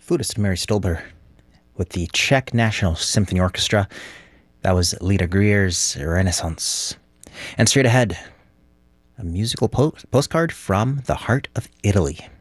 flutist Mary Stolber with the Czech National Symphony Orchestra. That was Lita Grier's Renaissance. And straight ahead, a musical postcard from the heart of Italy.